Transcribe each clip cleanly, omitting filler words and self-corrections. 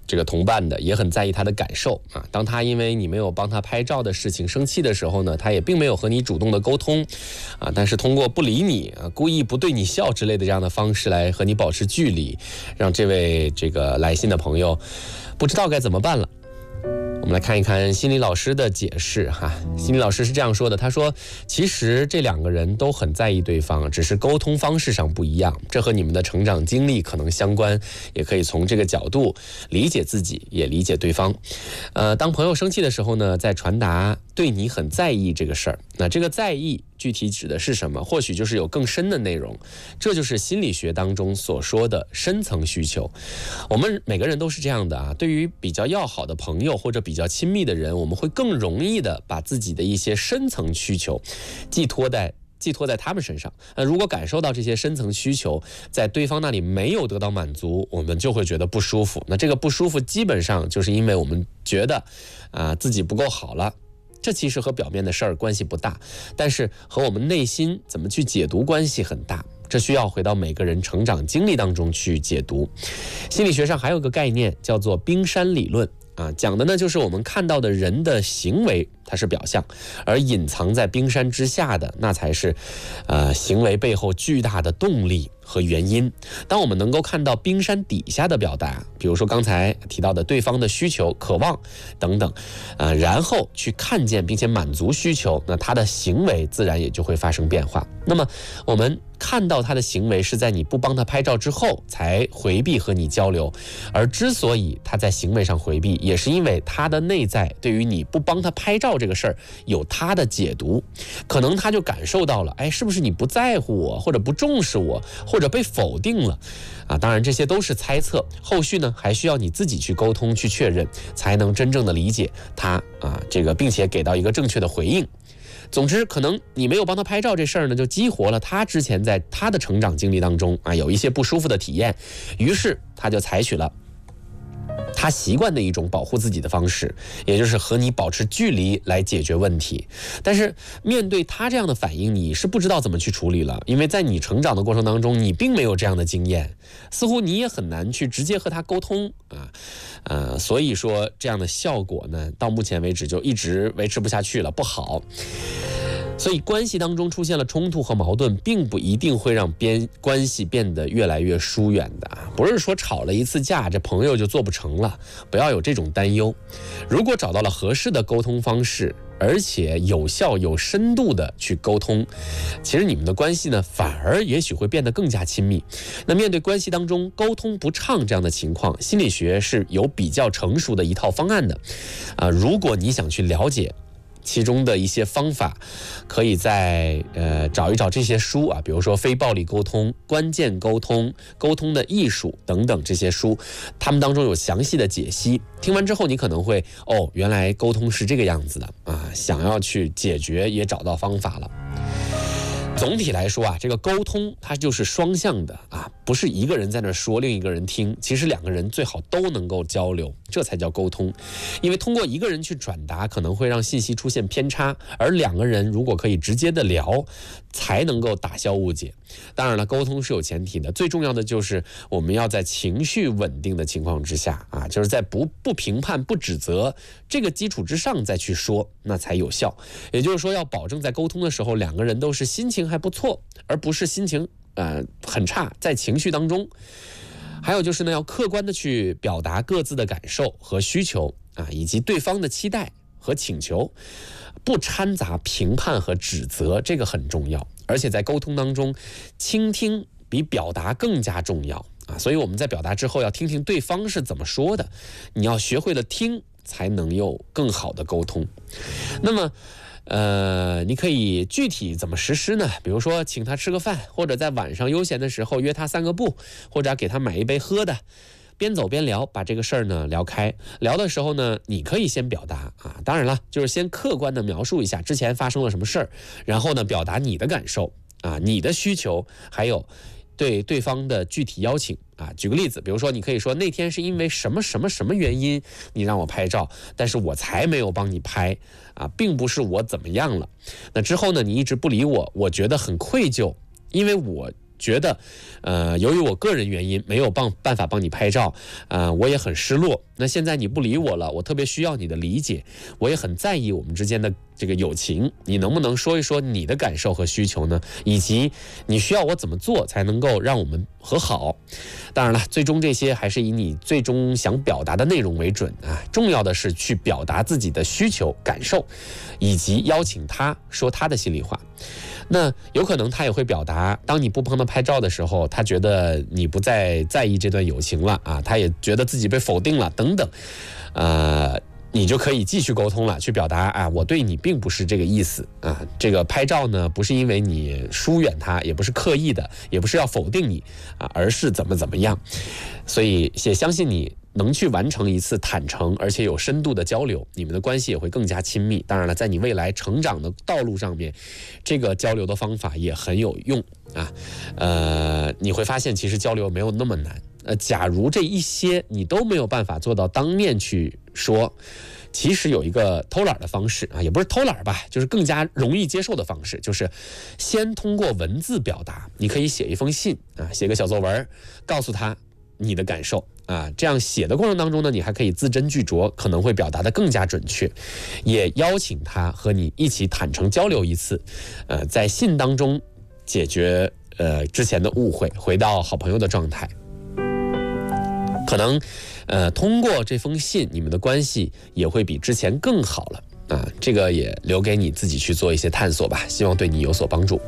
这个同伴的，也很在意他的感受啊。当他因为你没有帮他拍照的事情生气的时候呢，他也并没有和你主动的沟通啊，但是通过不理你啊、故意不对你笑之类的这样的方式来和你保持距离，让这位这个来信的朋友不知道该怎么办了。我们来看一看心理老师的解释哈。心理老师是这样说的，他说其实这两个人都很在意对方，只是沟通方式上不一样，这和你们的成长经历可能相关，也可以从这个角度理解自己，也理解对方。当朋友生气的时候呢，在传达对你很在意这个事儿，那这个在意具体指的是什么？或许就是有更深的内容，这就是心理学当中所说的深层需求。我们每个人都是这样的啊，对于比较要好的朋友或者比较亲密的人，我们会更容易的把自己的一些深层需求寄托在他们身上。如果感受到这些深层需求在对方那里没有得到满足，我们就会觉得不舒服。那这个不舒服基本上就是因为我们觉得自己不够好了。这其实和表面的事儿关系不大，但是和我们内心怎么去解读关系很大。这需要回到每个人成长经历当中去解读。心理学上还有个概念叫做冰山理论讲的呢就是我们看到的人的行为它是表象，而隐藏在冰山之下的那才是行为背后巨大的动力和原因。当我们能够看到冰山底下的表达，比如说刚才提到的对方的需求、渴望等等然后去看见并且满足需求，那他的行为自然也就会发生变化。那么我们看到他的行为是在你不帮他拍照之后才回避和你交流，而之所以他在行为上回避，也是因为他的内在对于你不帮他拍照这个事儿有他的解读。可能他就感受到了，是不是你不在乎我，或者不重视我，或者被否定了当然这些都是猜测，后续呢还需要你自己去沟通去确认，才能真正的理解他并且给到一个正确的回应。总之可能你没有帮他拍照这事儿呢，就激活了他之前在他的成长经历当中有一些不舒服的体验，于是他就采取了他习惯的一种保护自己的方式，也就是和你保持距离来解决问题。但是面对他这样的反应，你是不知道怎么去处理了，因为在你成长的过程当中你并没有这样的经验，似乎你也很难去直接和他沟通所以说这样的效果呢到目前为止就一直维持不下去了，不好。所以关系当中出现了冲突和矛盾，并不一定会让关系变得越来越疏远的不是说吵了一次架这朋友就做不成了，不要有这种担忧。如果找到了合适的沟通方式，而且有效有深度的去沟通，其实你们的关系呢反而也许会变得更加亲密。那面对关系当中沟通不畅这样的情况，心理学是有比较成熟的一套方案的如果你想去了解其中的一些方法，可以在找一找这些书比如说非暴力沟通、关键沟通、沟通的艺术等等这些书，他们当中有详细的解析。听完之后你可能会原来沟通是这个样子的想要去解决也找到方法了。总体来说这个沟通它就是双向的不是一个人在那说另一个人听，其实两个人最好都能够交流，这才叫沟通。因为通过一个人去转达可能会让信息出现偏差，而两个人如果可以直接的聊，才能够打消误解。当然了，沟通是有前提的，最重要的就是我们要在情绪稳定的情况之下就是在不评判不指责这个基础之上再去说，那才有效。也就是说要保证在沟通的时候两个人都是心情还不错，而不是心情很差，在情绪当中。还有就是呢，要客观的去表达各自的感受和需求以及对方的期待和请求，不掺杂评判和指责，这个很重要。而且在沟通当中，倾听比表达更加重要所以我们在表达之后要听听对方是怎么说的，你要学会了听，才能有更好的沟通。那么你可以具体怎么实施呢？比如说请他吃个饭，或者在晚上悠闲的时候约他散个步，或者给他买一杯喝的，边走边聊，把这个事儿呢聊开。聊的时候呢，你可以先表达当然了，就是先客观的描述一下之前发生了什么事儿，然后呢表达你的感受你的需求，还有对对方的具体邀请举个例子，比如说你可以说那天是因为什么什么什么原因你让我拍照，但是我才没有帮你拍并不是我怎么样了。那之后呢你一直不理我，我觉得很愧疚，因为我觉得，由于我个人原因没有办法帮你拍照，我也很失落。那现在你不理我了，我特别需要你的理解，我也很在意我们之间的这个友情。你能不能说一说你的感受和需求呢？以及你需要我怎么做才能够让我们和好？当然了，最终这些还是以你最终想表达的内容为准啊。重要的是去表达自己的需求、感受，以及邀请他说他的心里话。那有可能他也会表达，当你不帮他拍照的时候，他觉得你不再在意这段友情了啊，他也觉得自己被否定了等等，你就可以继续沟通了，去表达啊，我对你并不是这个意思啊，这个拍照呢不是因为你疏远他，也不是刻意的，也不是要否定你啊，而是怎么样，所以也相信你能去完成一次坦诚而且有深度的交流，你们的关系也会更加亲密。当然了，在你未来成长的道路上面，这个交流的方法也很有用啊。你会发现其实交流没有那么难。假如这一些你都没有办法做到当面去说，其实有一个偷懒的方式啊，也不是偷懒吧，就是更加容易接受的方式，就是先通过文字表达。你可以写一封信啊，写个小作文，告诉他你的感受啊。这样写的过程当中呢，你还可以字斟句酌，可能会表达得更加准确。也邀请他和你一起坦诚交流一次，在信当中解决之前的误会，回到好朋友的状态。可能通过这封信，你们的关系也会比之前更好了啊。这个也留给你自己去做一些探索吧，希望对你有所帮助。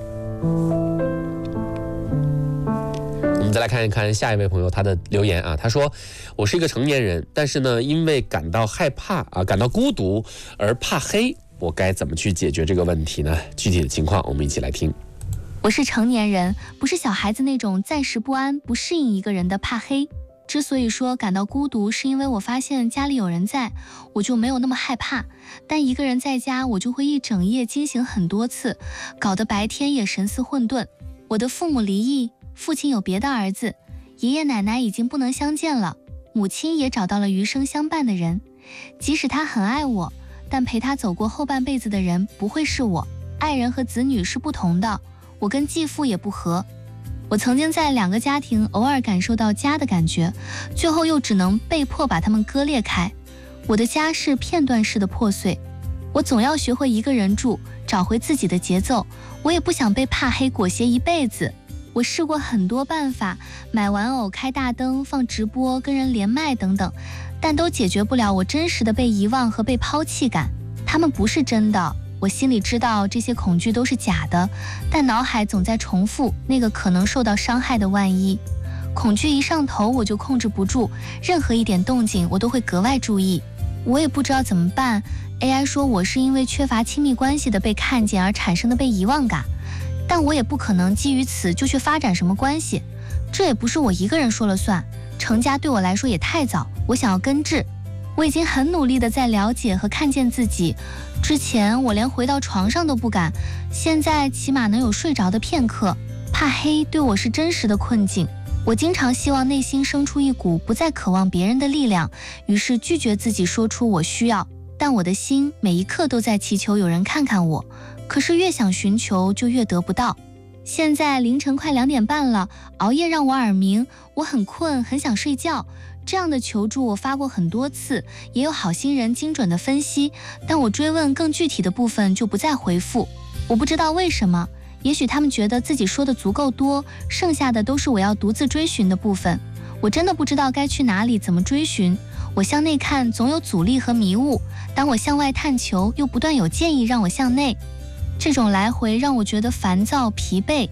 我们再来看一看下一位朋友他的留言啊，他说：我是一个成年人，但是呢，因为感到害怕啊，感到孤独而怕黑，我该怎么去解决这个问题呢？具体的情况我们一起来听。 我是成年人，不是小孩子那种暂时不安、不适应一个人的怕黑。之所以说感到孤独，是因为我发现家里有人在，我就没有那么害怕。但一个人在家，我就会一整夜惊醒很多次，搞得白天也神思混沌。我的父母离异，父亲有别的儿子，爷爷奶奶已经不能相见了，母亲也找到了余生相伴的人。即使他很爱我，但陪他走过后半辈子的人不会是我。爱人和子女是不同的，我跟继父也不合。我曾经在2个家庭偶尔感受到家的感觉，最后又只能被迫把它们割裂开。我的家是片段式的破碎，我总要学会一个人住，找回自己的节奏。我也不想被怕黑裹挟一辈子。我试过很多办法，买玩偶、开大灯、放直播、跟人连麦等等，但都解决不了我真实的被遗忘和被抛弃感。他们不是真的，我心里知道这些恐惧都是假的，但脑海总在重复那个可能受到伤害的万一。恐惧一上头，我就控制不住，任何一点动静我都会格外注意。我也不知道怎么办。AI 说我是因为缺乏亲密关系的被看见而产生的被遗忘感，但我也不可能基于此就去发展什么关系，这也不是我一个人说了算。成家对我来说也太早，我想要根治。我已经很努力地在了解和看见自己，之前我连回到床上都不敢，现在起码能有睡着的片刻。怕黑对我是真实的困境，我经常希望内心生出一股不再渴望别人的力量，于是拒绝自己说出我需要，但我的心每一刻都在祈求有人看看我，可是越想寻求就越得不到。现在凌晨快2点半了，熬夜让我耳鸣，我很困，很想睡觉。这样的求助我发过很多次，也有好心人精准的分析，但我追问更具体的部分就不再回复。我不知道为什么，也许他们觉得自己说的足够多，剩下的都是我要独自追寻的部分。我真的不知道该去哪里，怎么追寻。我向内看总有阻力和迷雾，当我向外探求，又不断有建议让我向内。这种来回让我觉得烦躁疲惫。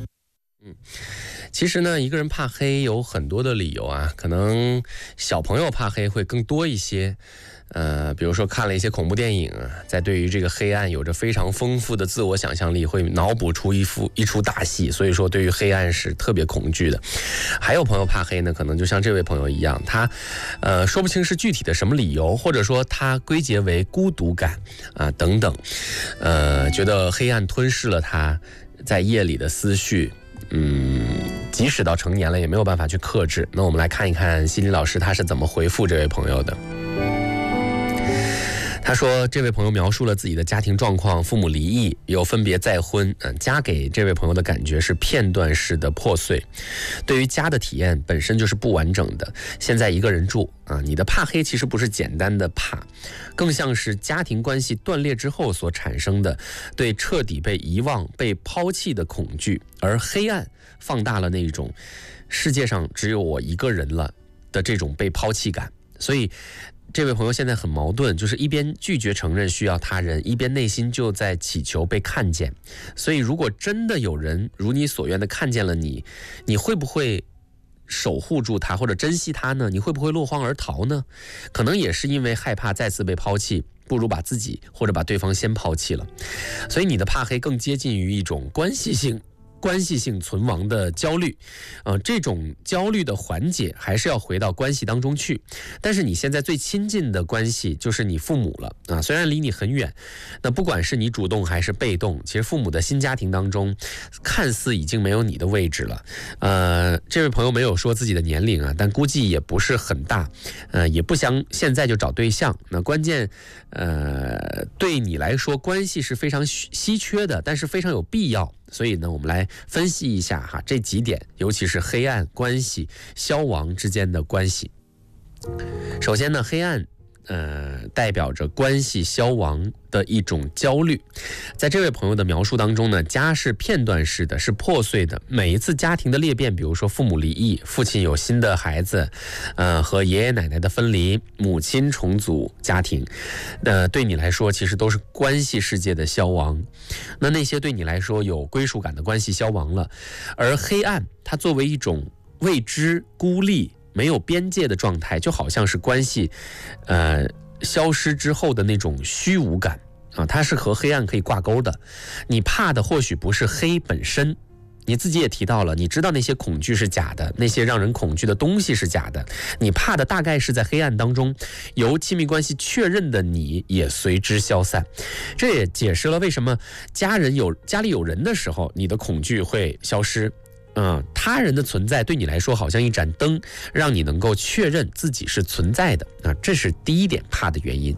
其实呢，一个人怕黑有很多的理由啊，可能小朋友怕黑会更多一些。比如说看了一些恐怖电影啊，在对于这个黑暗有着非常丰富的自我想象力，会脑补出一出大戏，所以说对于黑暗是特别恐惧的。还有朋友怕黑呢，可能就像这位朋友一样，他说不清是具体的什么理由，或者说他归结为孤独感啊等等，觉得黑暗吞噬了他在夜里的思绪。即使到成年了也没有办法去克制。那我们来看一看心理老师他是怎么回复这位朋友的。他他说，这位朋友描述了自己的家庭状况，父母离异，又分别再婚，家给这位朋友的感觉是片段式的破碎，对于家的体验本身就是不完整的。现在一个人住你的怕黑其实不是简单的怕，更像是家庭关系断裂之后所产生的对彻底被遗忘、被抛弃的恐惧，而黑暗放大了那种世界上只有我一个人了的这种被抛弃感。所以这位朋友现在很矛盾，就是一边拒绝承认需要他人，一边内心就在祈求被看见。所以如果真的有人如你所愿的看见了你，你会不会守护住他或者珍惜他呢？你会不会落荒而逃呢？可能也是因为害怕再次被抛弃，不如把自己或者把对方先抛弃了。所以你的怕黑更接近于一种关系性存亡的焦虑，这种焦虑的缓解还是要回到关系当中去。但是你现在最亲近的关系就是你父母了虽然离你很远，那不管是你主动还是被动，其实父母的新家庭当中看似已经没有你的位置了。这位朋友没有说自己的年龄但估计也不是很大，也不想现在就找对象。那关键对你来说关系是非常稀缺的，但是非常有必要。所以呢，我们来分析一下这几点，尤其是黑暗关系消亡之间的关系。首先呢，黑暗代表着关系消亡的一种焦虑。在这位朋友的描述当中呢，家是片段式的，是破碎的。每一次家庭的裂变，比如说父母离异，父亲有新的孩子，和爷爷奶奶的分离，母亲重组家庭，对你来说其实都是关系世界的消亡。那些对你来说有归属感的关系消亡了，而黑暗它作为一种未知、孤立、没有边界的状态，就好像是关系消失之后的那种虚无感它是和黑暗可以挂钩的。你怕的或许不是黑本身，你自己也提到了，你知道那些恐惧是假的，那些让人恐惧的东西是假的，你怕的大概是在黑暗当中由亲密关系确认的你也随之消散。这也解释了为什么家里有人的时候你的恐惧会消失，他人的存在对你来说好像一盏灯，让你能够确认自己是存在的这是第一点怕的原因。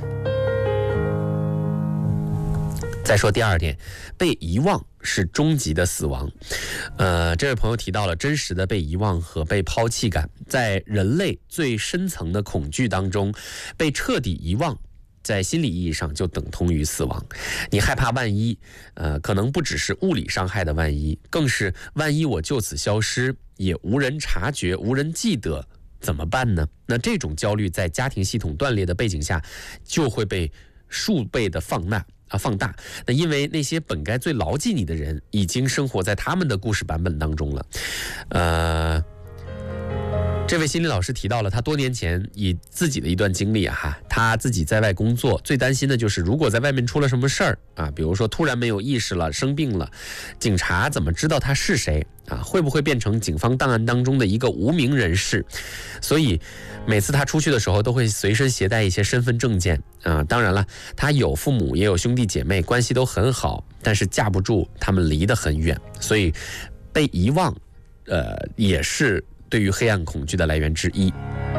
再说第二点，被遗忘是终极的死亡。这位朋友提到了真实的被遗忘和被抛弃感，在人类最深层的恐惧当中，被彻底遗忘在心理意义上就等同于死亡。你害怕万一，可能不只是物理伤害的万一，更是万一我就此消失，也无人察觉、无人记得，怎么办呢？那这种焦虑在家庭系统断裂的背景下，就会被数倍的放大。那因为那些本该最牢记你的人，已经生活在他们的故事版本当中了。这位心理老师提到了他多年前以自己的一段经历他自己在外工作，最担心的就是如果在外面出了什么事儿比如说突然没有意识了，生病了，警察怎么知道他是谁会不会变成警方档案当中的一个无名人士？所以每次他出去的时候都会随身携带一些身份证件当然了，他有父母也有兄弟姐妹，关系都很好，但是架不住他们离得很远，所以被遗忘也是对于黑暗恐惧的来源之一。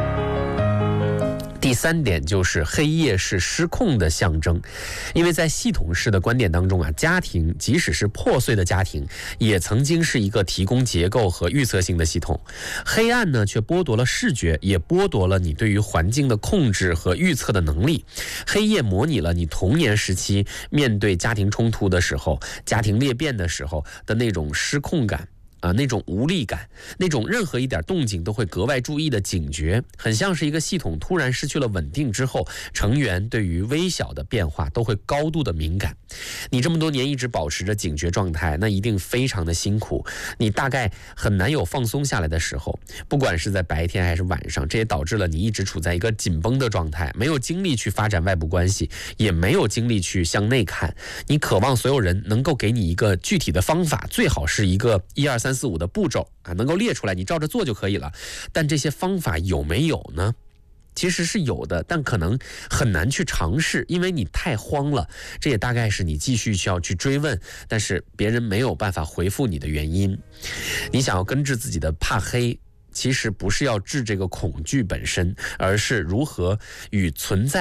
第三点就是黑夜是失控的象征，因为在系统式的观点当中家庭即使是破碎的家庭，也曾经是一个提供结构和预测性的系统。黑暗呢，却剥夺了视觉，也剥夺了你对于环境的控制和预测的能力。黑夜模拟了你童年时期面对家庭冲突的时候、家庭裂变的时候的那种失控感。那种无力感，那种任何一点动静都会格外注意的警觉，很像是一个系统突然失去了稳定之后，成员对于微小的变化都会高度的敏感。你这么多年一直保持着警觉状态，那一定非常的辛苦，你大概很难有放松下来的时候，不管是在白天还是晚上，这也导致了你一直处在一个紧绷的状态，没有精力去发展外部关系，也没有精力去向内看。你渴望所有人能够给你一个具体的方法，最好是一个1、2、3、4、5的步骤能够列出来，你照着做就可以了。但这些方法有没有呢？其实是有的，但可能很难去尝试，因为你太慌了。这也大概是你继续需要去追问，但是别人没有办法回复你的原因。你想要根治自己的怕黑，其实不是要治这个恐惧本身，而是如何与存在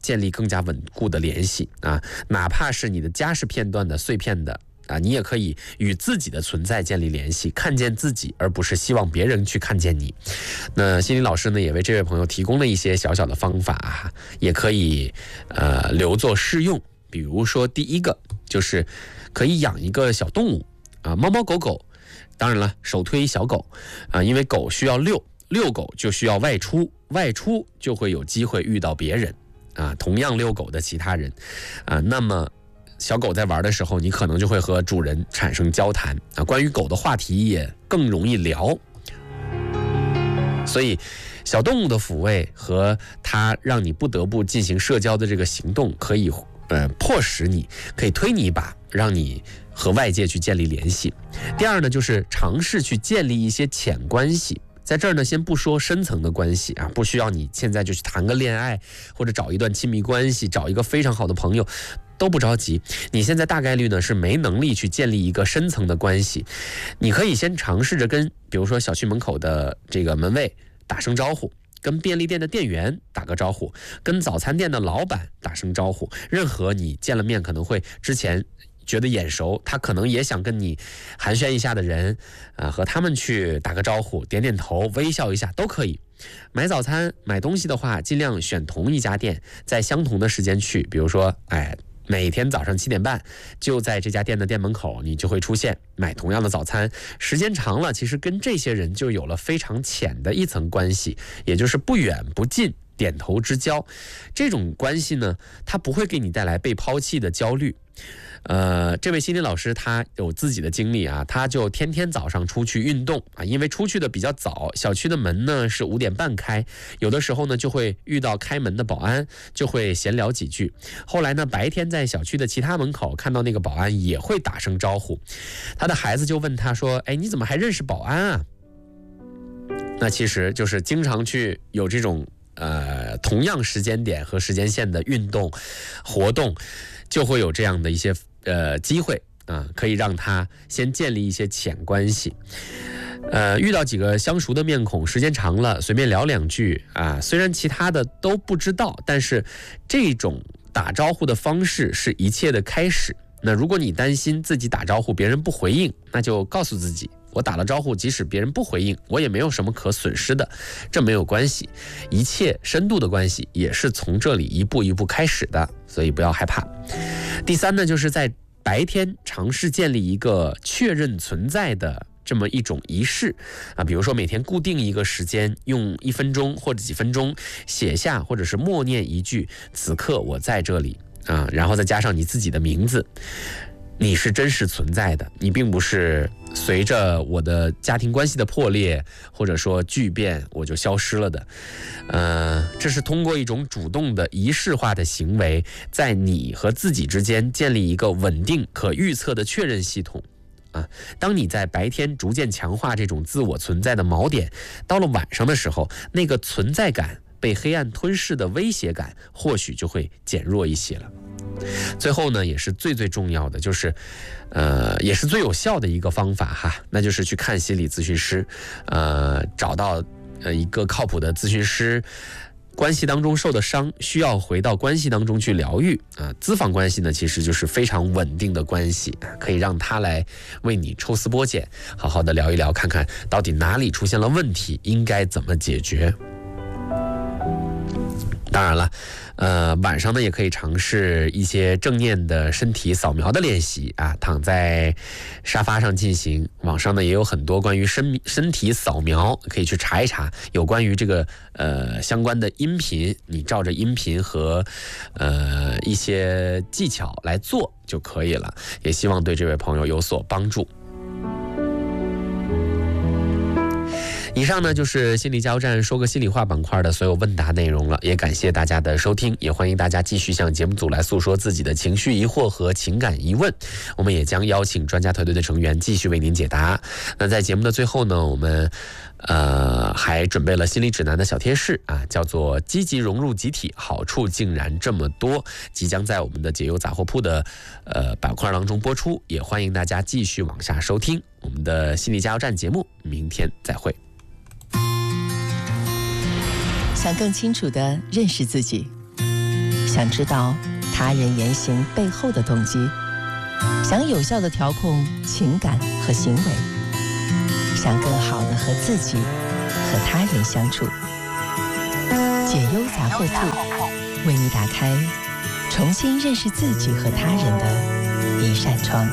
建立更加稳固的联系啊，哪怕是你的家是片段的、碎片的啊，你也可以与自己的存在建立联系，看见自己，而不是希望别人去看见你。那心理老师呢，也为这位朋友提供了一些小小的方法啊，也可以留作试用。比如说，第一个就是可以养一个小动物啊，猫猫狗狗。当然了，首推小狗啊，因为狗需要遛狗就需要外出就会有机会遇到别人啊，同样遛狗的其他人啊，那么小狗在玩的时候，你可能就会和主人产生交谈啊，关于狗的话题也更容易聊。所以小动物的抚慰和它让你不得不进行社交的这个行动，可以迫使你，可以推你一把，让你和外界去建立联系。第二呢，就是尝试去建立一些浅关系。在这儿呢，先不说深层的关系啊，不需要你现在就去谈个恋爱，或者找一段亲密关系，找一个非常好的朋友，都不着急。你现在大概率呢是没能力去建立一个深层的关系，你可以先尝试着跟，比如说小区门口的这个门卫打声招呼，跟便利店的店员打个招呼，跟早餐店的老板打声招呼。任何你见了面可能会之前觉得眼熟，他可能也想跟你寒暄一下的人和他们去打个招呼，点点头，微笑一下都可以。买早餐买东西的话，尽量选同一家店，在相同的时间去，比如说每天早上7点半就在这家店的店门口，你就会出现，买同样的早餐。时间长了，其实跟这些人就有了非常浅的一层关系，也就是不远不近，点头之交。这种关系呢，它不会给你带来被抛弃的焦虑。这位心理老师他有自己的经历啊，他就天天早上出去运动啊，因为出去的比较早，小区的门呢是5点半开，有的时候呢就会遇到开门的保安，就会闲聊几句。后来呢，白天在小区的其他门口看到那个保安也会打声招呼，他的孩子就问他说：“哎，你怎么还认识保安啊？”那其实就是经常去有这种同样时间点和时间线的运动活动，就会有这样的一些机会啊，可以让他先建立一些浅关系。遇到几个相熟的面孔，时间长了，随便聊两句啊，虽然其他的都不知道，但是这种打招呼的方式是一切的开始。那如果你担心自己打招呼别人不回应，那就告诉自己，我打了招呼，即使别人不回应，我也没有什么可损失的，这没有关系。一切深度的关系也是从这里一步一步开始的，所以不要害怕。第三呢，就是在白天尝试建立一个确认存在的这么一种仪式啊，比如说每天固定一个时间，用1分钟或者几分钟写下或者是默念一句“此刻我在这里”啊，然后再加上你自己的名字。你是真实存在的，你并不是随着我的家庭关系的破裂或者说巨变我就消失了的。这是通过一种主动的仪式化的行为，在你和自己之间建立一个稳定可预测的确认系统啊。当你在白天逐渐强化这种自我存在的锚点，到了晚上的时候，那个存在感被黑暗吞噬的威胁感或许就会减弱一些了。最后呢，也是最重要的，就是也是最有效的一个方法哈，那就是去看心理咨询师，找到一个靠谱的咨询师。关系当中受的伤需要回到关系当中去疗愈啊，咨访关系呢其实就是非常稳定的关系，可以让他来为你抽丝剥茧，好好的聊一聊，看看到底哪里出现了问题，应该怎么解决。当然了，晚上呢也可以尝试一些正念的身体扫描的练习啊，躺在沙发上进行。网上呢也有很多关于身体扫描，可以去查一查有关于这个相关的音频，你照着音频和一些技巧来做就可以了。也希望对这位朋友有所帮助。以上呢就是心理加油站说个心里话板块的所有问答内容了，也感谢大家的收听，也欢迎大家继续向节目组来诉说自己的情绪疑惑和情感疑问，我们也将邀请专家团队的成员继续为您解答。那在节目的最后呢，我们还准备了心理指南的小贴士啊，叫做积极融入集体，好处竟然这么多，即将在我们的解忧杂货铺的板块当中播出，也欢迎大家继续往下收听我们的心理加油站节目，明天再会。 想更清楚地认识自己， 想知道他人言行背后的动机，想有效地调控情感和行为，想更好地和自己和他人相处。解忧杂货铺为你打开重新认识自己和他人的一扇窗。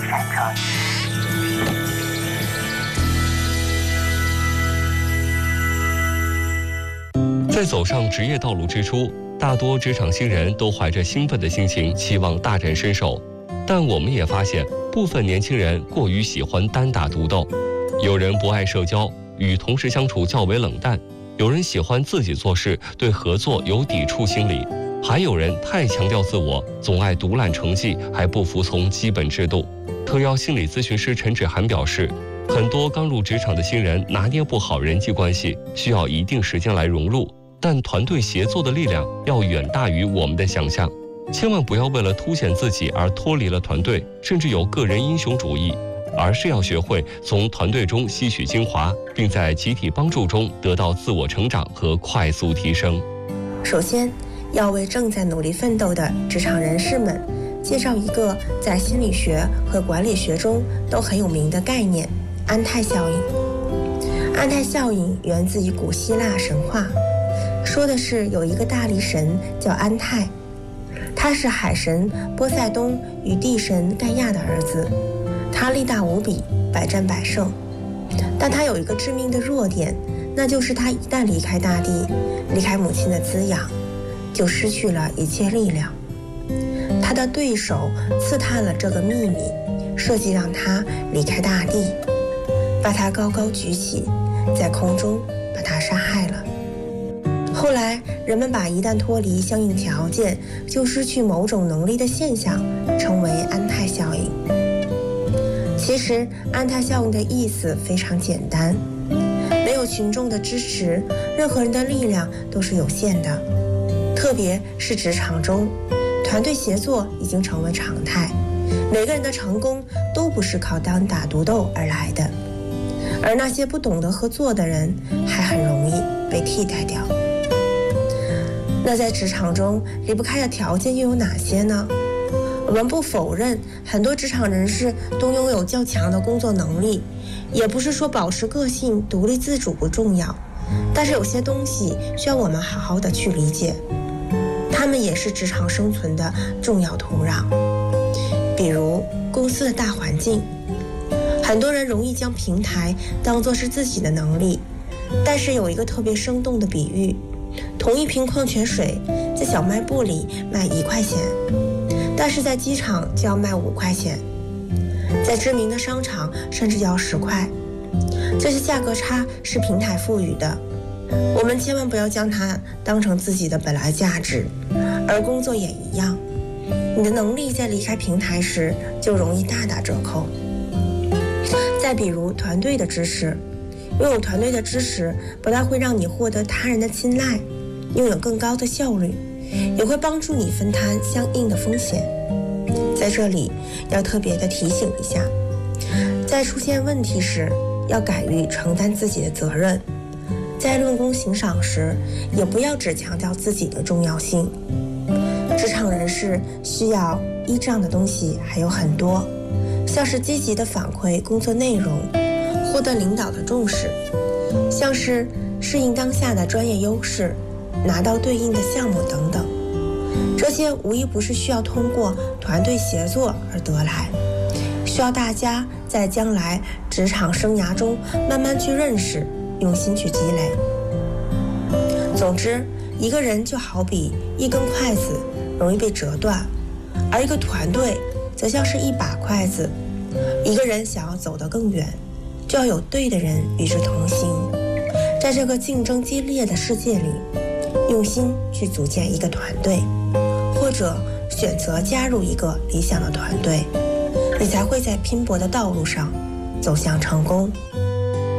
在走上职业道路之初，大多职场新人都怀着兴奋的心情，期望大展身手。但我们也发现，部分年轻人过于喜欢单打独斗，有人不爱社交，与同事相处较为冷淡；有人喜欢自己做事，对合作有抵触心理；还有人太强调自我，总爱独揽成绩，还不服从基本制度。特邀心理咨询师陈芷涵表示，很多刚入职场的新人拿捏不好人际关系，需要一定时间来融入。但团队协作的力量要远大于我们的想象，千万不要为了凸显自己而脱离了团队，甚至有个人英雄主义，而是要学会从团队中吸取精华，并在集体帮助中得到自我成长和快速提升。 首先，要为正在努力奋斗的职场人士们介绍一个在心理学和管理学中都很有名的概念——安泰效应。安泰效应源自于古希腊神话，说的是有一个大力神叫安泰，他是海神波塞冬与地神盖亚的儿子，他力大无比，百战百胜。但他有一个致命的弱点，那就是他一旦离开大地，离开母亲的滋养，就失去了一切力量。他的对手刺探了这个秘密，设计让他离开大地，把他高高举起，在空中把他杀害了。后来人们把一旦脱离相应条件就失去某种能力的现象称为安泰效应。其实安泰效应的意思非常简单，没有群众的支持，任何人的力量都是有限的，特别是职场中，团队协作已经成为常态，每个人的成功都不是靠单打独斗而来的，而那些不懂得合作的人还很容易被替代掉。那在职场中离不开的条件又有哪些呢？我们不否认很多职场人士都拥有较强的工作能力，也不是说保持个性独立自主不重要，但是有些东西需要我们好好的去理解，他们也是职场生存的重要土壤。比如公司的大环境，很多人容易将平台当作是自己的能力，但是有一个特别生动的比喻，同一瓶矿泉水在小卖部里卖1块钱，但是在机场就要卖5块钱，在知名的商场甚至要10块。这些价格差是平台赋予的，我们千万不要将它当成自己的本来价值。而工作也一样，你的能力在离开平台时就容易大打折扣。再比如团队的支持，拥有团队的支持不但会让你获得他人的青睐，拥有更高的效率，也会帮助你分摊相应的风险。在这里要特别的提醒一下，在出现问题时要敢于承担自己的责任，在论功行赏时也不要只强调自己的重要性。职场人士需要依仗的东西还有很多，像是积极的反馈工作内容，获得领导的重视，像是适应当下的专业优势，拿到对应的项目等等。这些无一不是需要通过团队协作而得来，需要大家在将来职场生涯中慢慢去认识，用心去积累。总之，一个人就好比一根筷子容易被折断，而一个团队则像是一把筷子，一个人想要走得更远，就要有对的人与之同行。在这个竞争激烈的世界里，用心去组建一个团队，或者选择加入一个理想的团队，你才会在拼搏的道路上走向成功。